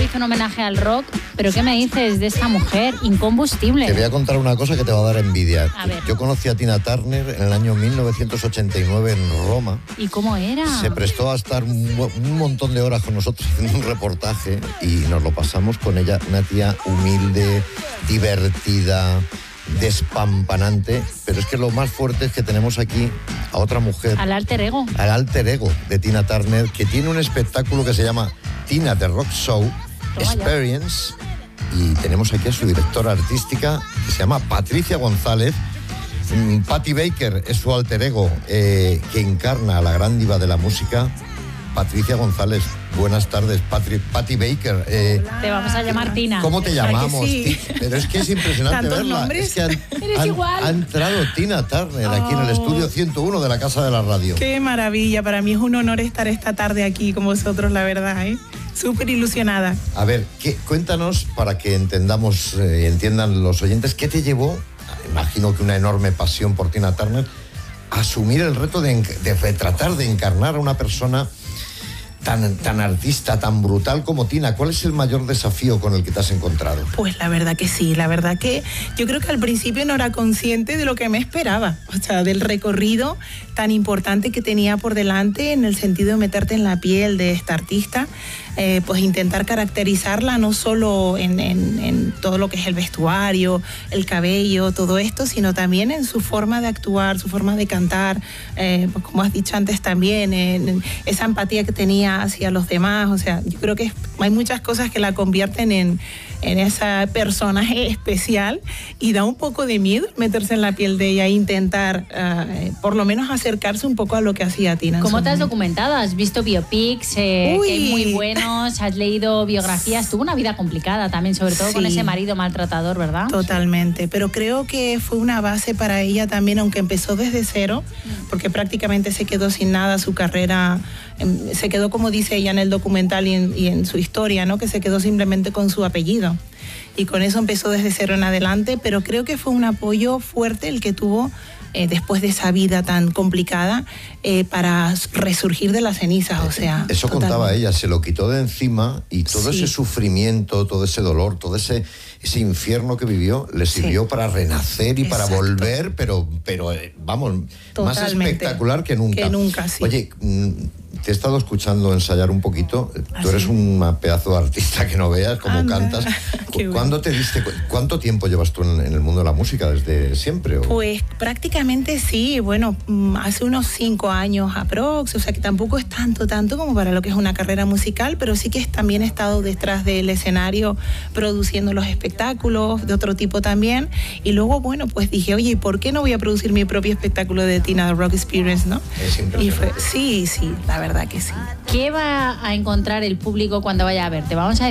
hizo un homenaje al rock, pero ¿qué me dices de esta mujer? Incombustible. Te voy a contar una cosa que te va a dar envidia. A ver. Yo conocí a Tina Turner en el año 1989 en Roma. ¿Y cómo era? Se prestó a estar un montón de horas con nosotros haciendo un reportaje y nos lo pasamos con ella, una tía humilde, divertida, despampanante, pero es que lo más fuerte es que tenemos aquí a otra mujer. Al alter ego. Al alter ego de Tina Turner, que tiene un espectáculo que se llama Tina The Rock Show Experience, y tenemos aquí a su directora artística, que se llama Patricia González. Patti Baker es su alter ego, que encarna a la gran diva de la música, Patricia González. Buenas tardes, Patti Baker. Te vamos a llamar Tina. ¿Cómo te llamamos? Sí. Pero es que es impresionante verla. Nombres? Es que Eres igual. ha entrado Tina Turner aquí en el estudio 101 de la Casa de la Radio. Qué maravilla, para mí es un honor estar esta tarde aquí con vosotros, la verdad, ¿eh? Súper ilusionada. A ver, cuéntanos para que entendamos, entiendan los oyentes, ¿qué te llevó, imagino que una enorme pasión por Tina Turner, a asumir el reto de tratar de encarnar a una persona tan artista, tan brutal como Tina? ¿Cuál es el mayor desafío con el que te has encontrado? Pues la verdad que sí, la verdad que yo creo que al principio no era consciente de lo que me esperaba, o sea, del recorrido tan importante que tenía por delante, en el sentido de meterte en la piel de esta artista, pues intentar caracterizarla no solo en todo lo que es el vestuario, el cabello, todo esto, sino también en su forma de actuar, su forma de cantar, pues como has dicho antes también, en esa empatía que tenía hacia los demás. O sea, yo creo que hay muchas cosas que la convierten en ese personaje especial, y da un poco de miedo meterse en la piel de ella e intentar por lo menos acercarse un poco a lo que hacía Tina. ¿Cómo te has documentado? ¿Has visto biopics que hay muy buenos? ¿Has leído biografías? Tuvo una vida complicada también, sobre todo con ese marido maltratador, ¿verdad? Totalmente, pero creo que fue una base para ella también, aunque empezó desde cero, porque prácticamente se quedó sin nada, su carrera se quedó, como dice ella en el documental y en su historia, ¿no? Que se quedó simplemente con su apellido. Y con eso empezó desde cero en adelante, pero creo que fue un apoyo fuerte el que tuvo después de esa vida tan complicada, para resurgir de las cenizas, o sea... Eso totalmente. contaba ella, se lo quitó de encima, y todo ese sufrimiento, todo ese dolor, todo ese infierno que vivió, le sirvió para renacer y para volver, pero vamos, más espectacular que nunca. Que nunca, sí. Oye, te he estado escuchando ensayar un poquito. Tú eres un pedazo de artista que no veas cómo cantas. ¿Cuándo te diste? ¿Cuánto tiempo llevas tú en el mundo de la música? ¿Desde siempre? Pues prácticamente sí. Bueno, hace unos 5 años aprox. O sea que tampoco es tanto como para lo que es una carrera musical, pero sí que también he estado detrás del escenario produciendo los espectáculos de otro tipo también. Y luego, bueno, pues dije, oye, ¿y por qué no voy a producir mi propio espectáculo de Tina The Rock Experience, no? Es impresionante. Y sí, la verdad que sí. ¿Qué va a encontrar el público cuando vaya a verte? Vamos a